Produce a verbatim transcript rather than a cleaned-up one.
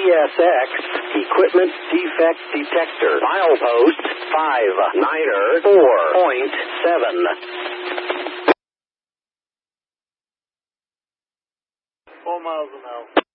S X Equipment Defect Detector. Milepost five niner four point seven. Four miles an hour.